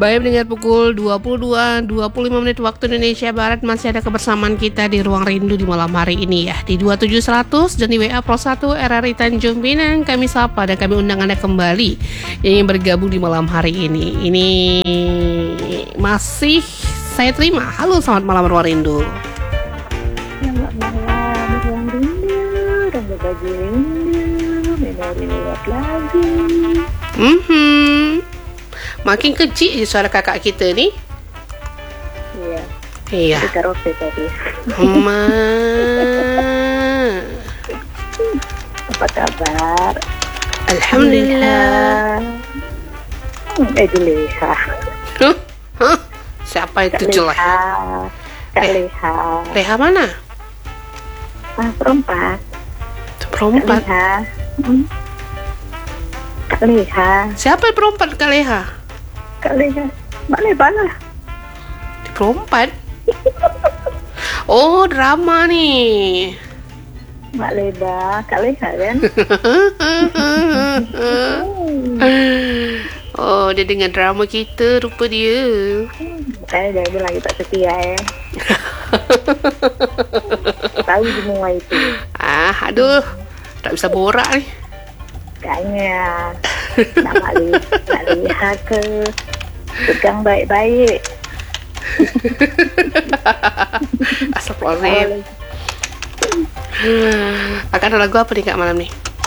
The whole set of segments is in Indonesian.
Baik, dengan pukul 22.25 waktu Indonesia Barat masih ada kebersamaan kita di Ruang Rindu di malam hari ini ya, di 27100 dan di WA Pro 1 RRI Tanjung Pinang. Kami sapa dan kami undang Anda kembali yang ingin bergabung di malam hari ini. Ini masih saya terima. Halo, selamat malam Ruang Rindu. Selamat malam Ruang Rindu, dan berbagi rindu, memori lewat lagi. Makin kecil suara kakak kita ni. Iya. Di karaoke tadi. Apa kabar? Alhamdulillah. Leha. Siapa itu jelas? Kak Leha. Leha mana? Perempat. Perempat. Kak Leha. Siapa yang perempat Kak Leha? Kak Leha. Mak Leha lah. Di perempat. Oh, drama nih. Mak Leha, Kak Leha kan? Oh, dia dengan drama kita, rupa dia. Saya dah bilang tak setia ya. Tahu semua itu. Aduh, tak bisa borak ni. Kayaknya nak lihat ke pegang baik-baik. Astagfirullahaladzim. Akan ada lagu apa nih Kak malam nih?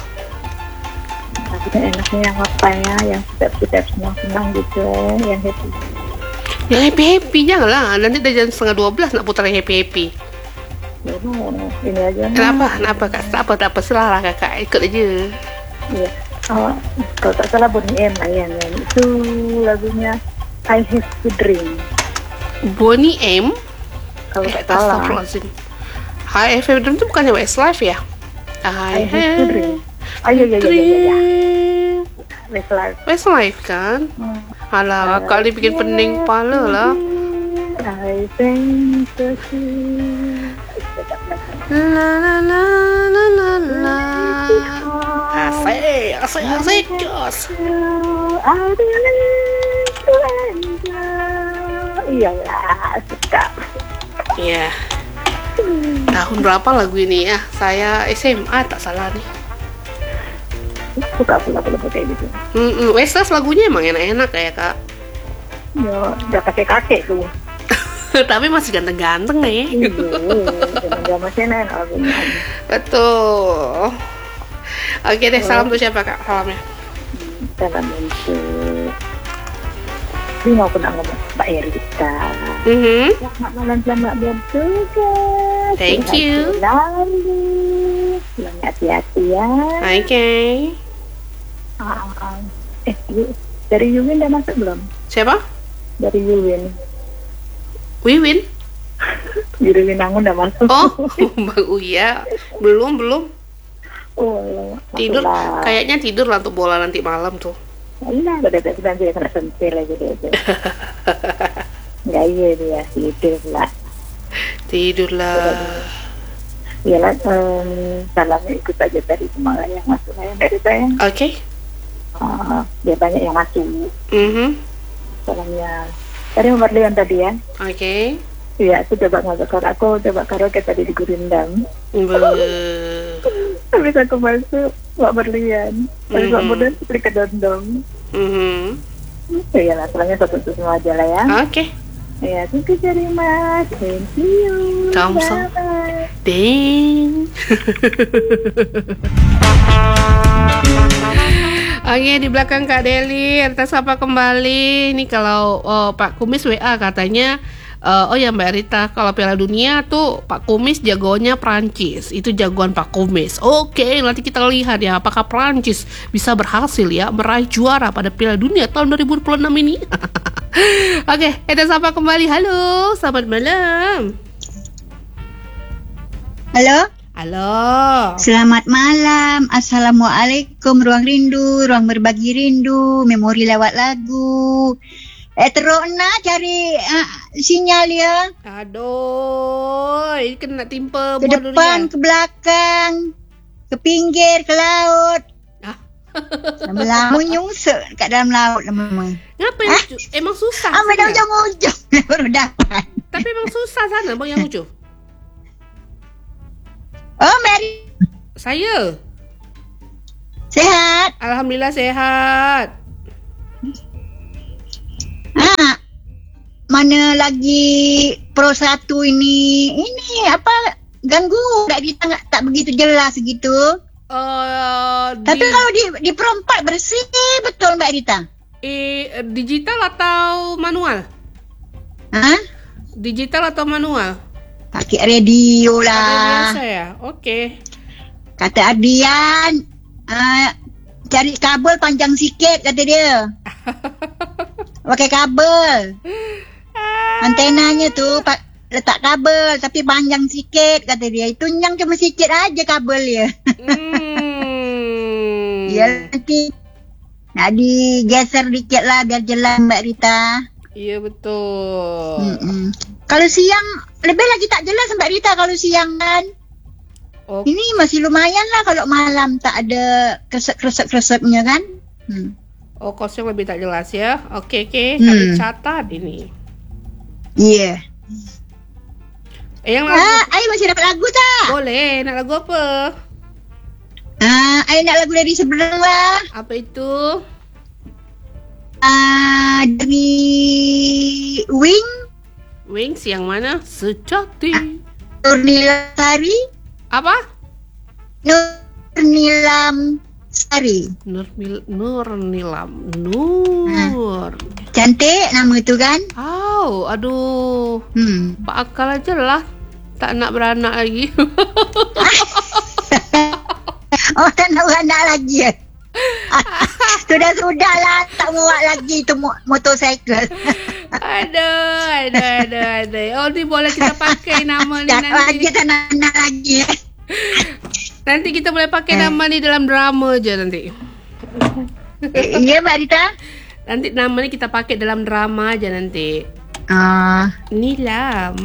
Tapi enaknya yang apa ya, yang kita senang-senang gitu ya, yang happy. Yang happy-happy janganlah. Nanti dah jam 11:30 nak putar yang happy-happy. Ini aja. Kenapa Kak? Tak apa, serahlah Kakak, ikut aja. Iya. Kalau tak salah Bonnie M yang itu lagunya I Have to Dream. Bonnie M? Kalau tak salah. Astagfirullahaladzim. I Have to Dream itu bukannya Westlife ya? I Have to Dream. Iya. Westlife kan? Alah, kali bikin pening kepala lah. I think so. La la la la la la. Asik, jos. Iyalah, suka. Iya. Tahun berapa lagu ini ya? Saya SMA tak salah nih. Suka pula kayak gitu. Westlife lagunya emang enak-enak kayak Kak. Ya, udah kakek-kakek tuh. Tapi masih ganteng-ganteng nih. Iya, masih enak lagunya. Betul. Oke deh, salam untuk siapa Kak? Salamnya. Salam untuk ini mau pernah ngomong Mbak Erika. Selamat malam, selamat bertugas. Thank you. Selalu hati-hati ya. Okay. Dari Yuwin udah masuk belum? Siapa? Dari Yuwin. Wiwin? Yuwin Angun udah masuk. Oh, Bang Uya. Belum. Oh, tidur. Kayaknya tidur lah untuk bola nanti malam tuh. Iya, udah nanti kena sentil aja dia. Nggak iya dia, Tidurlah. Iyalah, salamnya ikut aja dari semua yang masuk dari saya. Oke. Dia banyak yang masuk. Salamnya dari Marlian tadi ya. Oke. Iya, aku coba karaoke tadi di Gurindam. Habis aku masuk Mbak Berlian. Habis Mbak Berlian beli ke Dondong. Iyalah, salamnya satu semua aja lah ya. Oke. Ya, thank you very much. Thank you. Kamsa. Ding. Oke, di belakang Kak Deli, atas apa kembali. Ini kalau Pak Kumis WA katanya, oh ya Mbak Rita, kalau Piala Dunia tuh Pak Kumis jagoannya Prancis. Itu jagoan Pak Kumis. Oke, nanti kita lihat ya apakah Prancis bisa berhasil ya meraih juara pada Piala Dunia tahun 2026 ini. Oke, kita sapa kembali. Halo, selamat malam. Halo. Selamat malam. Assalamualaikum. Ruang rindu, ruang berbagi rindu, memori lewat lagu. Teruk nak cari sinyal ya. Aduh, ini kena timpa ke depan, ke belakang, ke pinggir, ke laut. Lama-lama nyungsek kat dalam laut lama-lama. Ngapa yang lucu? Emang susah Sampai dah sana. ujung-ujung baru dapat. Tapi emang susah sana bang yang lucu. Oh, Mary. Saya. Sehat. Alhamdulillah sehat. Mana lagi Pro 1 ini apa ganggu tak begitu jelas gitu. Tapi kalau di Pro 4 bersih betul Mbak Rita. Digital atau manual? Digital atau manual? Pakai radio Ada lah. biasa ya? Okey. Kata Adian, cari kabel panjang sikit kata dia. Pakai kabel. Antenanya tu letak kabel tapi panjang sikit kata dia. Itu yang cuma sikit aja kabel dia. Ya nanti nak digeser dikit lah biar jelas Mbak Rita. Iya betul. Kalau siang lebih lagi tak jelas Mbak Rita kalau siang kan. Ini masih lumayan lah kalau malam tak ada kresep-kresepnya kan. Kosong lebih tak jelas ya. Okey. Kami catat ini. Iya. Yang lagu. Ai masih dapat lagu tak? Boleh. Nak lagu apa? Ai nak lagu dari seberang lah. Apa itu? Dari Wings yang mana? Sejati. Nurnilam Sari. Apa? Nurnilam Sari. Nurnilam. Cantik nama tu kan? Aduh. Pak akal aja lah. Tak nak beranak lagi. Tak nak beranak lagi ya? Sudahlah tak muat lagi tu motosikal. Aduh. Ni boleh kita pakai nama ni nanti. Tak nak lagi. Nanti kita boleh pakai nama ni dalam drama je nanti. Ya Mbak Rita? Nanti nama ni kita pakai dalam drama je nanti. Nilam.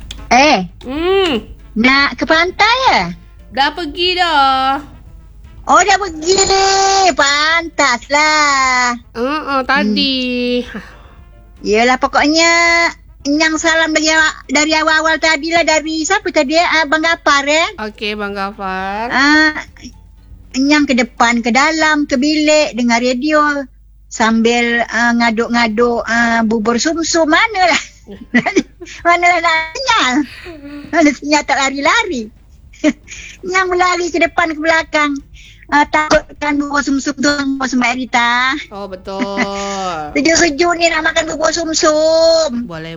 Nak ke pantai ya? Dah pergi dah. Dah pergi. Pantas lah. Tadi. Yelah pokoknya yang salam dari awal-awal tadi lah. Dari siapa tadi Abang Gafar ya? Okey Bang Gafar. Yang ke depan, ke dalam, ke bilik dengar radio sambil ngaduk-ngaduk bubur sumsum. Manalah nak sinyal. Mana sinyal tak lari-lari. Yang berlari ke depan, ke belakang. Takutkan bubur sumsum tu bos Mbak Rita. Betul. Sejuk-sejuk ni nak makan bubur sumsum. Boleh.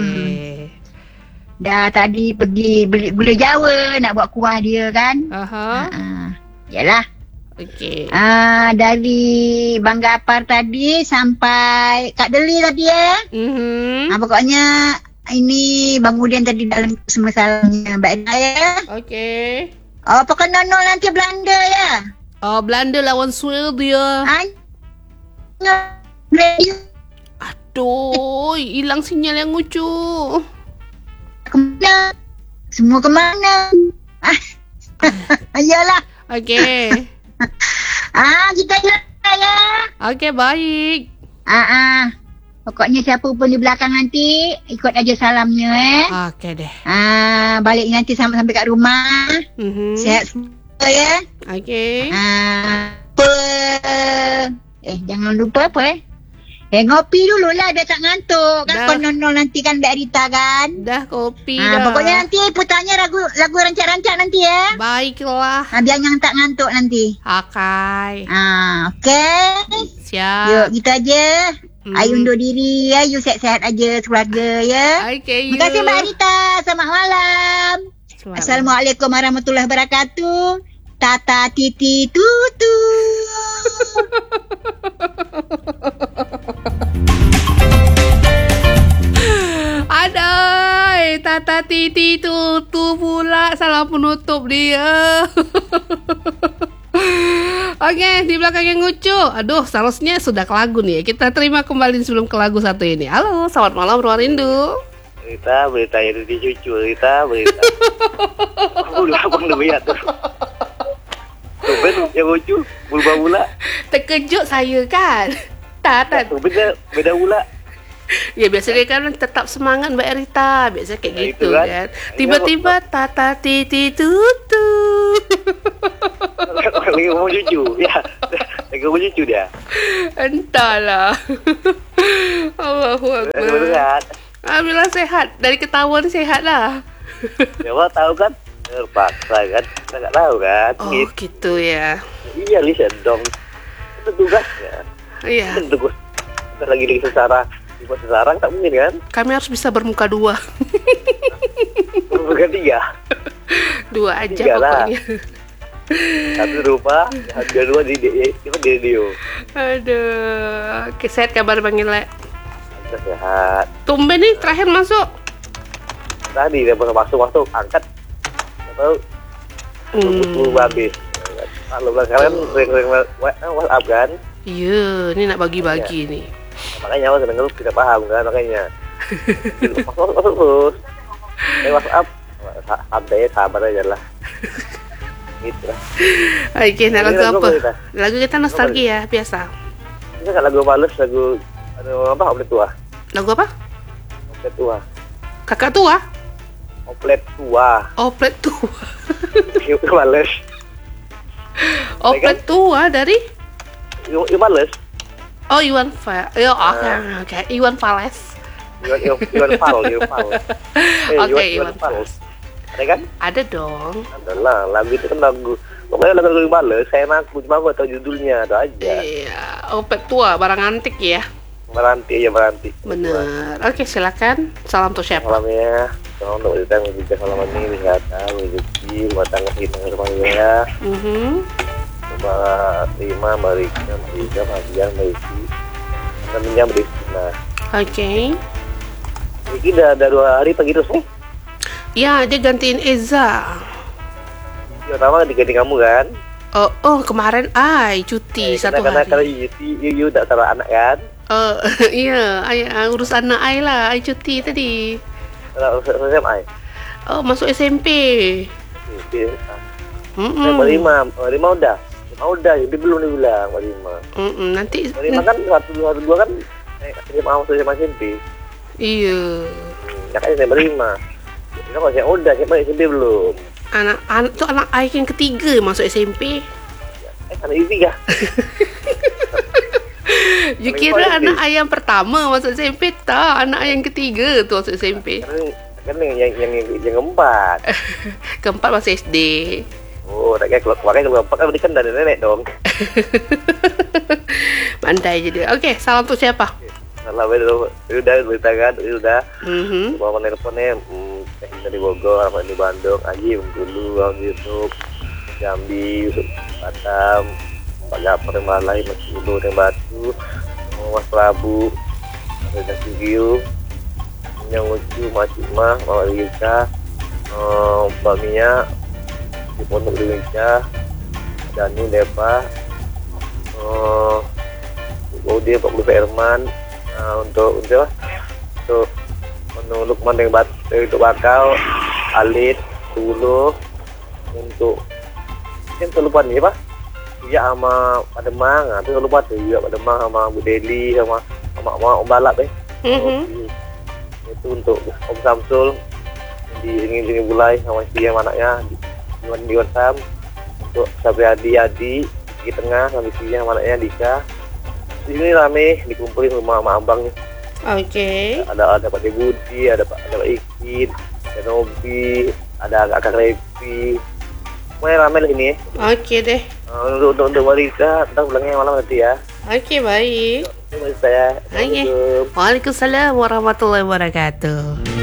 Dah tadi pergi beli gula Jawa nak buat kuah dia kan. Yalah. Okey. Dari Bang Gafar tadi sampai Kak Deli tadi ya. Pokoknya ini Bang Udin tadi dalam masalahnya Mbak Rita ya. Okey. Pokoknya nol nanti Belanda ya. Belanda lawan Swedia. Aduh, hilang sinyal yang lucu. Kemana? Semua kemana? Ayolah. Okey. Kita ya. Okey, baik. Pokoknya siapa pun di belakang nanti ikut aja salamnya Okey deh. Balik nanti sampai kat rumah. Sihat semua ya. Okey. Jangan lupa apa ngopi dulu lah biar tak ngantuk. Kan kau nol nanti kan Mbak Rita kan. Dah kopi dah. Pokoknya nanti putarnya lagu rancak-rancak nanti ya. Baiklah. Biar yang tak ngantuk nanti. Okey. Okey. Siap. Yuk gitu aja. Ayu undur diri ya. You sehat-sehat aja keluarga ya. Okey. Terima kasih Mbak Rita. Selamat malam. Assalamualaikum warahmatullahi wabarakatuh. Tata titi tutu. Adai, Tata Titi tutu pula. Salah penutup dia. Okey, di belakang yang lucu. Aduh, seharusnya sudah ke lagu nih. Kita terima kembali sebelum ke lagu satu ini. Halo, selamat malam Ruang Rindu. Berita yang dicucu, berita. Udah abang lebih ya tuh. Yang lucu berubah pula. Terkejut saya kan. Tak. Beda pula. Ya biasanya kan tetap semangat Mbak Erita. Biasa kayak Ya, gitu itu kan. kan. Tiba-tiba tata titi tutu. Lagi ngomong cucu. Ya. Lagi ngomong cucu dia. Entahlah. Allahu Akbar. Berat. Alhamdulillah sehat. Dari ketawa ni sehat lah. Ya Allah tahu kan. Terpaksa kan. Kita nggak tahu kan. Oh gitu ya. Iya lihat dong. Itu tugasnya. Iya. Itu tugas. Kita lagi sesara. Dibuat sesarang tak mungkin kan. Kami harus bisa bermuka dua. Bukan 3. 2 aja Tiga lah. pokoknya. Satu rupa. Yang dua di radio. Aduh. Oke, sehat kabar Bang Ile. Kita sehat. Tumben nih terakhir masuk. Tadi dia baru masuk angkat. Tahu. Tunggu habis. Kalau kalian sering WhatsApp kan. Iya, ini nak bagi-bagi nih. Makanya awak dengar tidak paham kan makanya. Masuk terus. WhatsApp santai sabar aja lah. Gitu lah. Oke, nak lagu Ini lagu apa? apa kita? Lagu kita nostalgia biasa. Ini kan lagu males lagu apa oplet tua. Lagu apa? Oplet tua. Kakak tua? Oplet tua. Oplet tua. Males. Oplet tua dari? Males. Oh, Iwan Fals. Oke. Iwan Fals. Iwan Fals. Oke, Iwan Fals. Ada kan? Ada dong. Adalah lagu itu kan lagu. Pokoknya lagu males. Saya ngaku cuma aku tahu judulnya ada aja. Iya, oplet tua, barang antik ya. Meranti. Bener. Oke, silakan. Salam untuk siapa? Malamnya. Tolong untuk kita menjaga malam ini wisata, rezeki, rumah tangga kita rumahnya. Mbak Rima, Mbak Rika, Mbak Rika, Mbak Dian, Mbak Isi. Namanya Mbak Rizkina. Oke. Ini udah 2 hari pergi terus nih. Ya, dia gantiin Eza. Yang pertama diganti kamu kan. Oh, kemarin cuti satu Karena hari. you tak taruh anak kan. Oh, iya, urus anak ai lah, ai cuti tadi. Kalau SMA. Oh, masuk SMP. Mbak Rima udah. Udah, jadi belum dibilang Mbak Rima. Nanti Mbak Rima kan 1, 2 kan SMA masuk SMA SMP. iya. Ya kan Mbak Rima. Kita masih udah, SMA SMP belum. Anak tuh anak ai yang ketiga masuk SMP. Anak ini kah? You kira anak ai yang pertama masuk SMP tak? Anak ai yang ketiga tuh masuk SMP. Kan yang keempat. Keempat masih SD. Oh, tak kira keluarga keempat kan berarti kan dari nenek dong. Pandai jadi. Oke, salam untuk siapa? Salah udah beritakan udah. Bawa teleponnya dari Bogor, apa di Bandung, Aji dulu, orang YouTube, Jambi, Batam, Pak Gapar yang Malai, Mas Ulu yang Batu, Mas Prabu, ada Studio, yang lucu, Mas Cima, Mama Rika, Mbak Mia, di Pondok Indonesia, Danu Depa, Bodi, Pak Lupa Herman, untuk Lukman yang itu bakal Alit dulu untuk yang terlupa nih Pak ya sama Pademang itu terlupa tuh juga Pademang sama Bu Deli sama Om Balap itu untuk Om Samsul ingin mulai sama istri yang anaknya di WhatsApp untuk Sabriadi Adi di tengah sama istrinya sama anaknya Dika di sini rame dikumpulin rumah sama abang nih. Oke. Ada Pak Budi, ada Pak Ikin, ada Nobi, ada Kakak Repi. Mulai ramai lah ini. Oke deh. Untuk Marika, kita pulangnya malam nanti ya. Oke, baik. Terima kasih saya. Waalaikumsalam warahmatullahi wabarakatuh.